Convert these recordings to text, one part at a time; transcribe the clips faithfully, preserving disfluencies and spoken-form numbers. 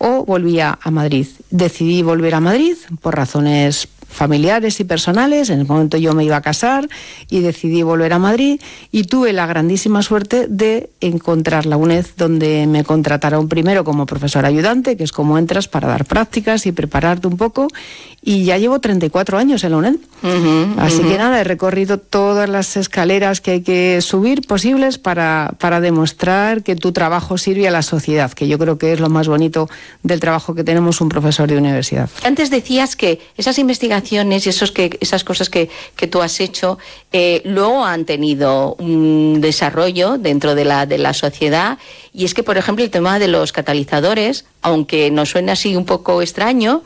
o volvía a Madrid. Decidí volver a Madrid por razones familiares y personales. En el momento yo me iba a casar y decidí volver a Madrid y tuve la grandísima suerte de encontrar la UNED, donde me contrataron primero como profesor ayudante, que es como entras para dar prácticas y prepararte un poco, y ya llevo treinta y cuatro años en la UNED. Uh-huh, Así uh-huh. que nada, he recorrido todas las escaleras que hay que subir posibles para, para demostrar que tu trabajo sirve a la sociedad, que yo creo que es lo más bonito del trabajo que tenemos un profesor de universidad. Antes decías que esas investigaciones y esos que, esas cosas que, que tú has hecho eh, luego han tenido un desarrollo dentro de la, de la sociedad, y es que, por ejemplo, el tema de los catalizadores, aunque nos suene así un poco extraño,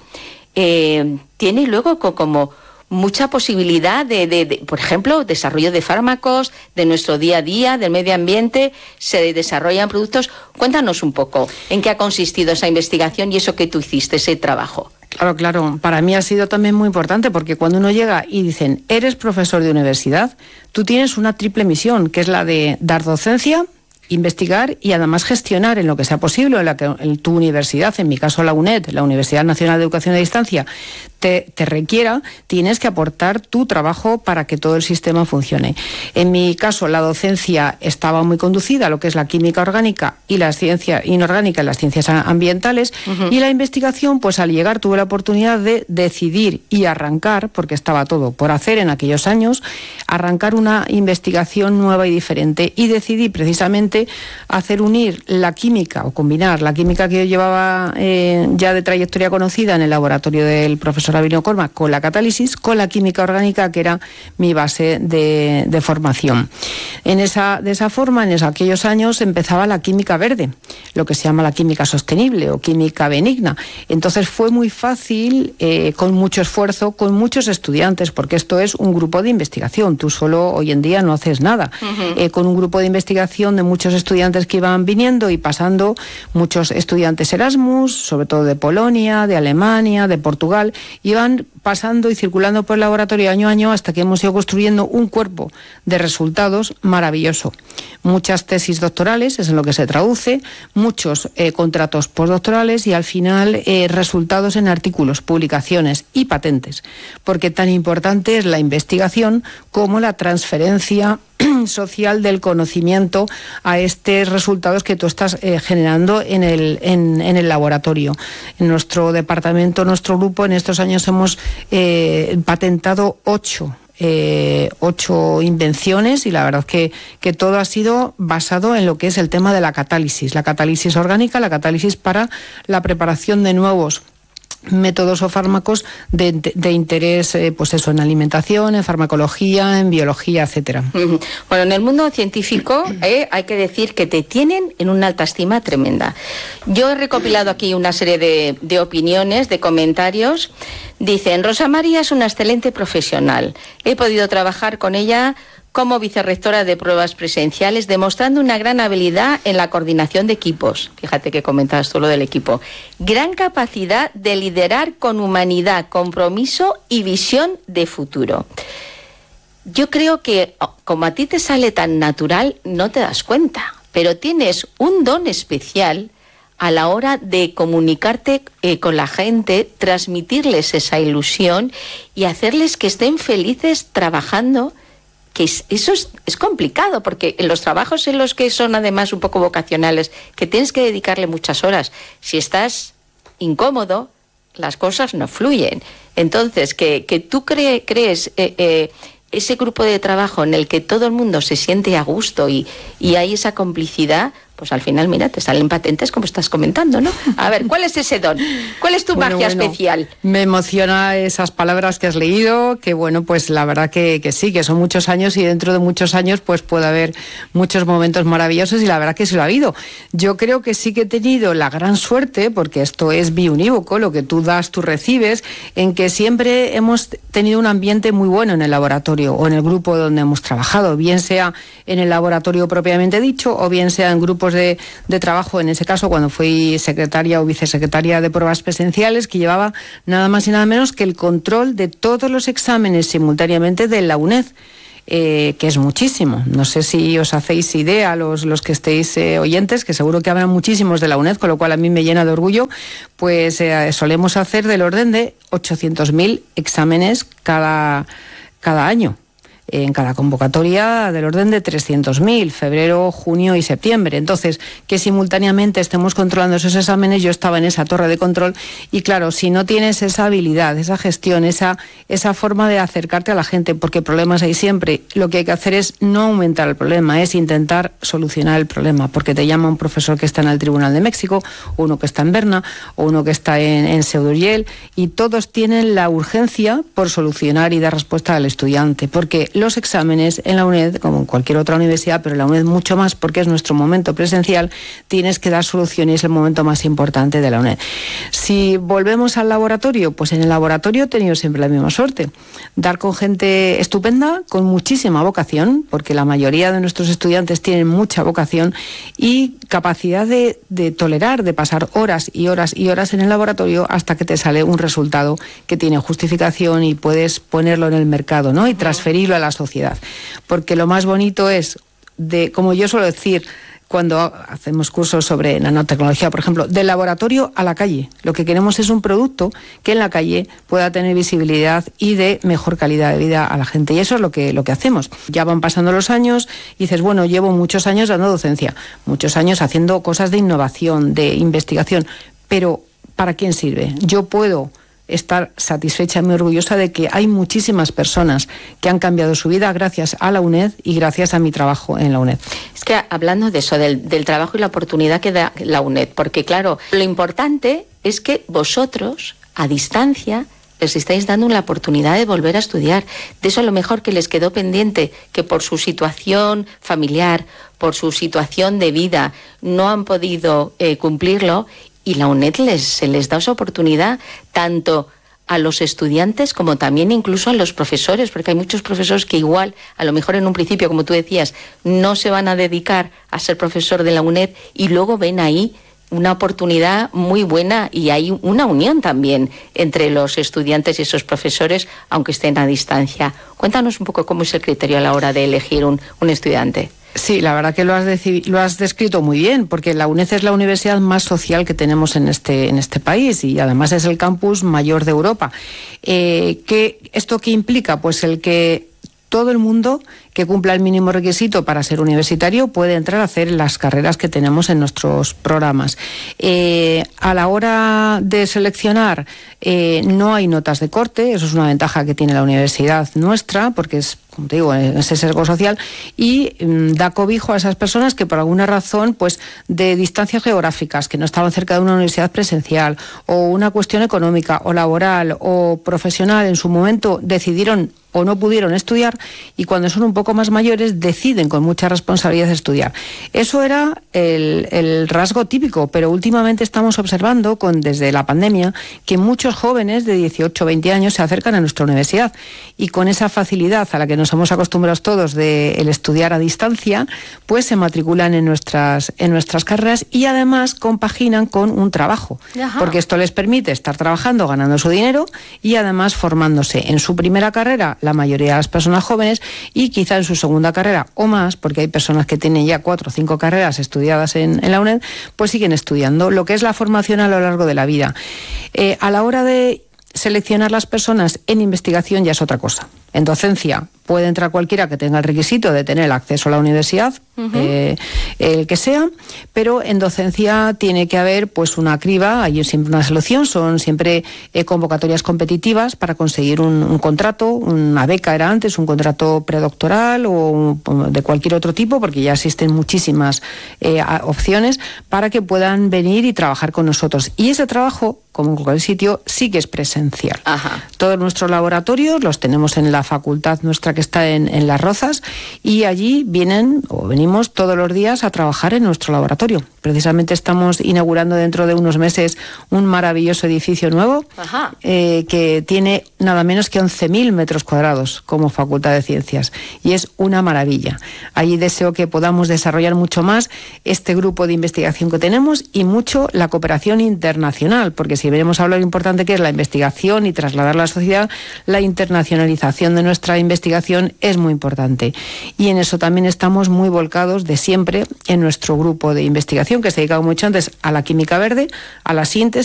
eh, tiene luego co- como mucha posibilidad de, de, de, por ejemplo, desarrollo de fármacos, de nuestro día a día, del medio ambiente, se desarrollan productos. Cuéntanos un poco en qué ha consistido esa investigación y eso que tú hiciste, ese trabajo. Claro, claro. Para mí ha sido también muy importante, porque cuando uno llega y dicen, eres profesor de universidad, tú tienes una triple misión, que es la de dar docencia, investigar y además gestionar en lo que sea posible en, la que, en tu universidad, en mi caso la UNED, la Universidad Nacional de Educación a Distancia, te, te requiera, tienes que aportar tu trabajo para que todo el sistema funcione. En mi caso, la docencia estaba muy conducida a lo que es la química orgánica y la ciencia inorgánica, las ciencias ambientales, uh-huh. y la investigación, pues al llegar tuve la oportunidad de decidir y arrancar, porque estaba todo por hacer en aquellos años, arrancar una investigación nueva y diferente, y decidí precisamente hacer unir la química, o combinar la química que yo llevaba eh, ya de trayectoria conocida en el laboratorio del profesor Abinio Corma con la catálisis, con la química orgánica, que era mi base de, de formación. En esa, de esa forma, en esos, aquellos años, empezaba la química verde, lo que se llama la química sostenible o química benigna. Entonces fue muy fácil, eh, con mucho esfuerzo, con muchos estudiantes, porque esto es un grupo de investigación. Tú solo hoy en día no haces nada. Uh-huh. Eh, con un grupo de investigación de muchos estudiantes que iban viniendo y pasando, muchos estudiantes Erasmus, sobre todo de Polonia, de Alemania, de Portugal, iban pasando y circulando por el laboratorio año a año hasta que hemos ido construyendo un cuerpo de resultados maravilloso. Muchas tesis doctorales, es en lo que se traduce, muchos eh, contratos postdoctorales y al final eh, resultados en artículos, publicaciones y patentes, porque tan importante es la investigación como la transferencia social del conocimiento a estos resultados que tú estás eh, generando en el, en, en el laboratorio. En nuestro departamento, nuestro grupo, en estos años hemos eh, patentado ocho Eh, ocho invenciones, y la verdad que, que todo ha sido basado en lo que es el tema de la catálisis, la catálisis orgánica, la catálisis para la preparación de nuevos métodos o fármacos de, de, de interés, eh, pues eso, en alimentación, en farmacología, en biología, etcétera. Uh-huh. Bueno, en el mundo científico eh, hay que decir que te tienen en una alta estima tremenda. Yo he recopilado aquí una serie de, de opiniones, de comentarios. Dicen, Rosa María es una excelente profesional. He podido trabajar con ella como vicerrectora de pruebas presenciales, demostrando una gran habilidad en la coordinación de equipos. Fíjate que comentabas tú lo del equipo. Gran capacidad de liderar con humanidad, compromiso y visión de futuro. Yo creo que, como a ti te sale tan natural, no te das cuenta, pero tienes un don especial a la hora de comunicarte eh, con la gente, transmitirles esa ilusión y hacerles que estén felices trabajando, que es, eso es, es complicado, porque en los trabajos en los que son además un poco vocacionales, que tienes que dedicarle muchas horas, si estás incómodo, las cosas no fluyen. Entonces, que, que tú cre, crees eh, eh, ese grupo de trabajo en el que todo el mundo se siente a gusto y, y hay esa complicidad, pues al final, mira, te salen patentes como estás comentando, ¿no? A ver, ¿cuál es ese don? ¿Cuál es tu bueno, magia bueno, especial? Me emociona esas palabras que has leído, que bueno, pues la verdad que, que sí, que son muchos años y dentro de muchos años pues puede haber muchos momentos maravillosos y la verdad que sí lo ha habido. Yo creo que sí que he tenido la gran suerte, porque esto es biunívoco, lo que tú das, tú recibes, en que siempre hemos tenido un ambiente muy bueno en el laboratorio o en el grupo donde hemos trabajado, bien sea en el laboratorio propiamente dicho o bien sea en grupos De, de trabajo, en ese caso cuando fui secretaria o vicesecretaria de pruebas presenciales, que llevaba nada más y nada menos que el control de todos los exámenes simultáneamente de la UNED. eh, que es muchísimo. No sé si os hacéis idea, los, los que estéis eh, oyentes, que seguro que habrá muchísimos de la UNED, con lo cual a mí me llena de orgullo, pues eh, solemos hacer del orden de ochocientos mil exámenes cada, cada año. En cada convocatoria del orden de trescientos mil, febrero, junio y septiembre. Entonces, que simultáneamente estemos controlando esos exámenes, yo estaba en esa torre de control y claro, si no tienes esa habilidad, esa gestión, esa, esa forma de acercarte a la gente, porque problemas hay siempre, lo que hay que hacer es no aumentar el problema, es intentar solucionar el problema, porque te llama un profesor que está en el Tribunal de México, uno que está en Berna, o uno que está en, en Seuduriel, y todos tienen la urgencia por solucionar y dar respuesta al estudiante, porque los exámenes en la UNED, como en cualquier otra universidad, pero en la UNED mucho más porque es nuestro momento presencial, tienes que dar soluciones, es el momento más importante de la UNED. Si volvemos al laboratorio, pues en el laboratorio he tenido siempre la misma suerte, dar con gente estupenda, con muchísima vocación, porque la mayoría de nuestros estudiantes tienen mucha vocación y capacidad de, de tolerar, de pasar horas y horas y horas en el laboratorio hasta que te sale un resultado que tiene justificación y puedes ponerlo en el mercado, ¿no? Y transferirlo a la sociedad. Porque lo más bonito es, de, como yo suelo decir, cuando hacemos cursos sobre nanotecnología, por ejemplo, del laboratorio a la calle. Lo que queremos es un producto que en la calle pueda tener visibilidad y de mejor calidad de vida a la gente. Y eso es lo que, lo que hacemos. Ya van pasando los años y dices, bueno, llevo muchos años dando docencia, muchos años haciendo cosas de innovación, de investigación, pero ¿para quién sirve? Yo puedo estar satisfecha y muy orgullosa de que hay muchísimas personas que han cambiado su vida gracias a la UNED y gracias a mi trabajo en la UNED. Es que hablando de eso, del, del trabajo y la oportunidad que da la UNED, porque claro, lo importante es que vosotros, a distancia, les estáis dando la oportunidad de volver a estudiar. De eso a lo mejor que les quedó pendiente, que por su situación familiar, por su situación de vida, no han podido eh, cumplirlo. Y la UNED les, se les da esa oportunidad tanto a los estudiantes como también incluso a los profesores, porque hay muchos profesores que igual, a lo mejor en un principio, como tú decías, no se van a dedicar a ser profesor de la UNED y luego ven ahí una oportunidad muy buena y hay una unión también entre los estudiantes y esos profesores, aunque estén a distancia. Cuéntanos un poco cómo es el criterio a la hora de elegir un, un estudiante. Sí, la verdad que lo has, deci- lo has descrito muy bien, porque la UNED es la universidad más social que tenemos en este, en este país y además es el campus mayor de Europa. Eh, ¿qué, ¿Esto qué implica? Pues el que todo el mundo que cumpla el mínimo requisito para ser universitario puede entrar a hacer las carreras que tenemos en nuestros programas. Eh, a la hora de seleccionar eh, no hay notas de corte, eso es una ventaja que tiene la universidad nuestra, porque es, como te digo, ese sesgo social, y mm, da cobijo a esas personas que por alguna razón, pues de distancias geográficas, que no estaban cerca de una universidad presencial, o una cuestión económica, o laboral, o profesional, en su momento decidieron o no pudieron estudiar, y cuando son un poco más mayores deciden con mucha responsabilidad estudiar. Eso era el, el rasgo típico, pero últimamente estamos observando, con desde la pandemia, que muchos jóvenes de dieciocho o veinte años se acercan a nuestra universidad, y con esa facilidad a la que nos hemos acostumbrado todos de el estudiar a distancia, pues se matriculan en nuestras, en nuestras carreras y además compaginan con un trabajo. Ajá. Porque esto les permite estar trabajando, ganando su dinero y además formándose en su primera carrera, la mayoría de las personas jóvenes, y quizá en su segunda carrera o más, porque hay personas que tienen ya cuatro o cinco carreras estudiadas en, en la UNED, pues siguen estudiando, lo que es la formación a lo largo de la vida. Eh, a la hora de seleccionar las personas en investigación ya es otra cosa. En docencia puede entrar cualquiera que tenga el requisito de tener acceso a la universidad, uh-huh. eh, el que sea, pero en docencia tiene que haber pues una criba, hay siempre una selección, son siempre eh, convocatorias competitivas para conseguir un, un contrato, una beca era antes, un contrato predoctoral o de cualquier otro tipo, porque ya existen muchísimas eh, opciones para que puedan venir y trabajar con nosotros. Y ese trabajo, como en cualquier sitio, sí que es presencial. Ajá. Todos nuestros laboratorios los tenemos en la facultad nuestra que está en, en Las Rozas, y allí vienen o venimos todos los días a trabajar en nuestro laboratorio. Precisamente estamos inaugurando dentro de unos meses un maravilloso edificio nuevo eh, que tiene nada menos que once mil metros cuadrados como Facultad de Ciencias, y es una maravilla. Allí deseo que podamos desarrollar mucho más este grupo de investigación que tenemos y mucho la cooperación internacional, porque si veremos a hablar lo importante que es la investigación y trasladarla a la sociedad, la internacionalización de nuestra investigación investigación es muy importante. Y en eso también estamos muy volcados de siempre en nuestro grupo de investigación, que se dedica, como he dicho antes, a la química verde, a la síntesis,